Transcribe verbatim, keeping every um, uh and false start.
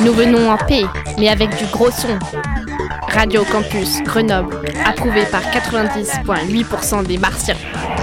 Nous venons en paix, mais avec du gros son. Radio Campus Grenoble, approuvé par quatre-vingt-dix virgule huit pour cent des Martiens.